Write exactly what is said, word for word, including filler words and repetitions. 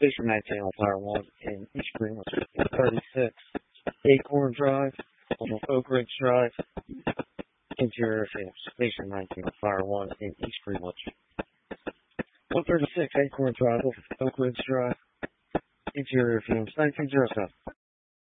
Station nineteen on Fire one in East Greenwich. one thirty-six Acorn Drive off of Oak Ridge Drive. Interior Fumes. Station nineteen on Fire one in East Greenwich. one thirty-six Acorn Drive off of Oak Ridge Drive. Interior Fumes. nineteen oh seven.